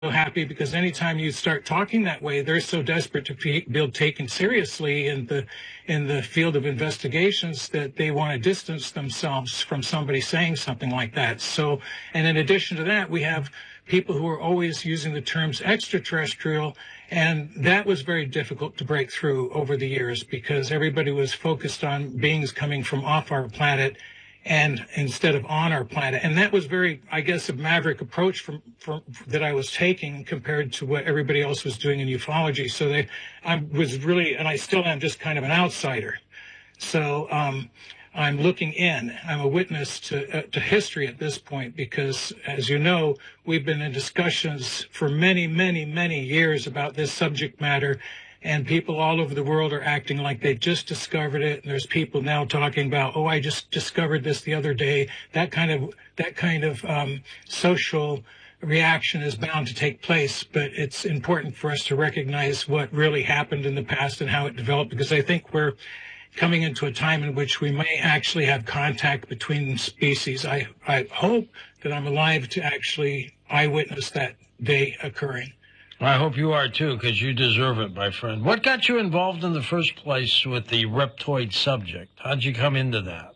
happy because anytime you start talking that way, they're so desperate to be taken seriously in the field of investigations that they want to distance themselves from somebody saying something like that. So, and in addition to that, we have people who are always using the terms extraterrestrial, and that was very difficult to break through over the years because everybody was focused on beings coming from off our planet and instead of on our planet. And that was very, I guess, a maverick approach from that I was taking compared to what everybody else was doing in ufology. So I was really, and I still am, just kind of an outsider. So I'm looking in. I'm a witness to history at this point because, as you know, we've been in discussions for many, many, many years about this subject matter. And people all over the world are acting like they just discovered it. And there's people now talking about, oh, I just discovered this the other day. That kind of social reaction is bound to take place. But it's important for us to recognize what really happened in the past and how it developed, because I think we're coming into a time in which we may actually have contact between species. I hope that I'm alive to actually eyewitness that day occurring. I hope you are, too, because you deserve it, my friend. What got you involved in the first place with the reptoid subject? How'd you come into that?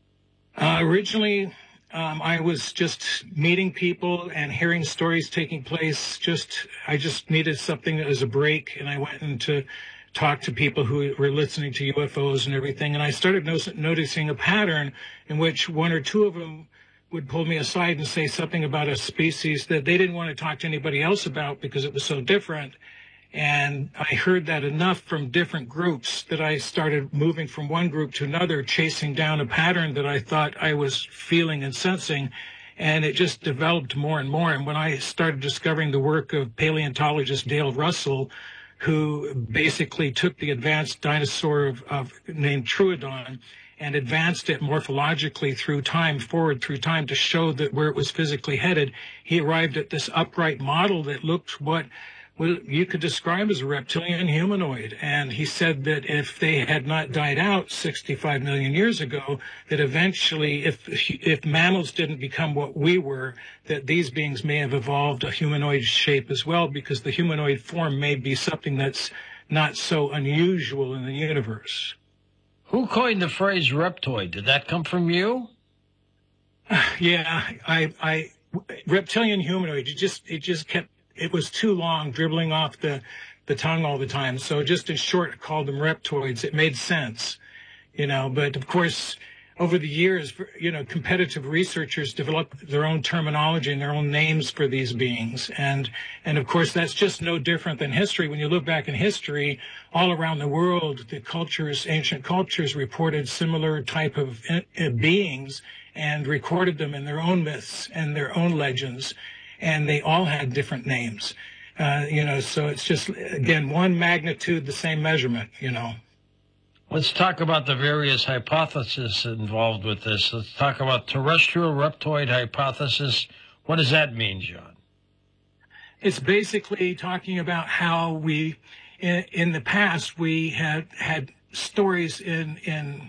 Originally, I was just meeting people and hearing stories taking place. I just needed something as a break, and I went in to talk to people who were listening to UFOs and everything, and I started noticing a pattern in which one or two of them would pull me aside and say something about a species that they didn't want to talk to anybody else about because it was so different. And I heard that enough from different groups that I started moving from one group to another, chasing down a pattern that I thought I was feeling and sensing. And it just developed more and more. And when I started discovering the work of paleontologist Dale Russell, who basically took the advanced dinosaur named Troodon and advanced it morphologically forward through time to show that where it was physically headed, he arrived at this upright model that looked what you could describe as a reptilian humanoid. And he said that if they had not died out 65 million years ago, that eventually, if mammals didn't become what we were, that these beings may have evolved a humanoid shape as well, because the humanoid form may be something that's not so unusual in the universe. Who coined the phrase reptoid? Did that come from you? Yeah, I reptilian humanoid. It was too long, dribbling off the tongue all the time. So just in short, I called them reptoids. It made sense, but of course, over the years, competitive researchers developed their own terminology and their own names for these beings. And of course, that's just no different than history. When you look back in history, all around the world, ancient cultures reported similar type of beings and recorded them in their own myths and their own legends. And they all had different names, so it's just, again, one magnitude, the same measurement, Let's talk about the various hypotheses involved with this. Let's talk about terrestrial reptoid hypothesis. What does that mean, John? It's basically talking about how in the past, we had stories in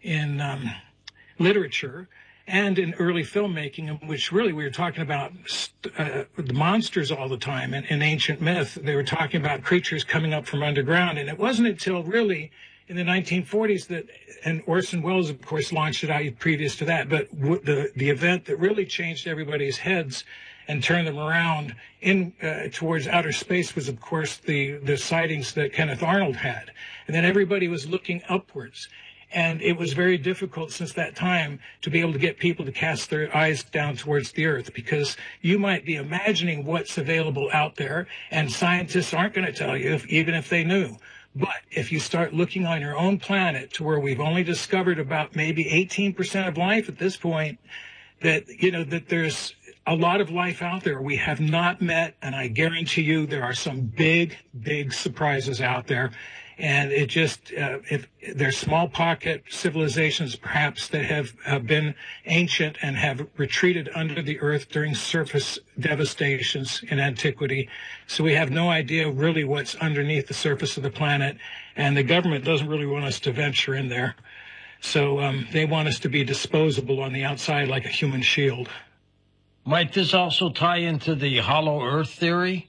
literature and in early filmmaking, in which really we were talking about the monsters all the time. In ancient myth, they were talking about creatures coming up from underground. And it wasn't until really in the 1940s and Orson Welles, of course, launched it out previous to that, but the event that really changed everybody's heads and turned them around towards outer space was, of course, the sightings that Kenneth Arnold had. And then everybody was looking upwards. And it was very difficult since that time to be able to get people to cast their eyes down towards the earth, because you might be imagining what's available out there, and scientists aren't going to tell you, even if they knew. But if you start looking on your own planet, to where we've only discovered about maybe 18% of life at this point, that there's a lot of life out there we have not met, and I guarantee you there are some big, big surprises out there. And it just, if there's small pocket civilizations perhaps that have been ancient and have retreated under the earth during surface devastations in antiquity. So we have no idea really what's underneath the surface of the planet. And the government doesn't really want us to venture in there. So they want us to be disposable on the outside like a human shield. Might this also tie into the hollow earth theory?